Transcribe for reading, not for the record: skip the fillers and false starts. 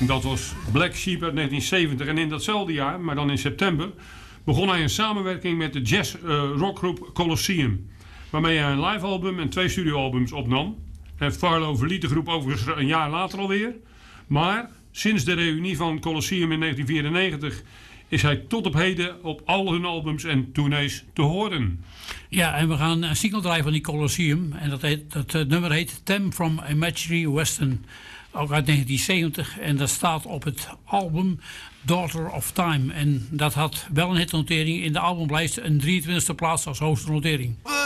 Dat was Black Sheep uit 1970. En in datzelfde jaar, maar dan in september, begon hij een samenwerking met de jazz-rockgroep Colosseum. Waarmee hij een live album en 2 studioalbums opnam. En Farlow verliet de groep overigens een jaar later alweer. Maar sinds de reunie van Colosseum in 1994 is hij tot op heden op al hun albums en tournees te horen. Ja, en we gaan een single draaien van die Colosseum. En dat nummer heet Theme from Imaginary Western. Ook uit 1970. En dat staat op het album Daughter of Time. En dat had wel een hitnotering in de albumlijst. Een 23e plaats als hoogste notering.